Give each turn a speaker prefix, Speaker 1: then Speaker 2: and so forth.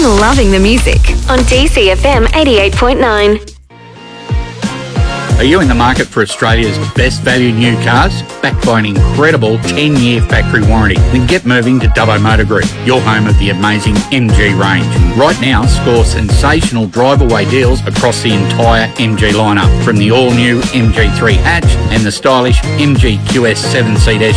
Speaker 1: and loving the music on DCFM 88.9.
Speaker 2: Are you in the market for Australia's best value new cars? Backed by an incredible 10-year factory warranty? Then get moving to Dubbo Motor Group, your home of the amazing MG range. Right now, score sensational drive-away deals across the entire MG lineup, from the all-new MG3 hatch and the stylish MG QS 7-seat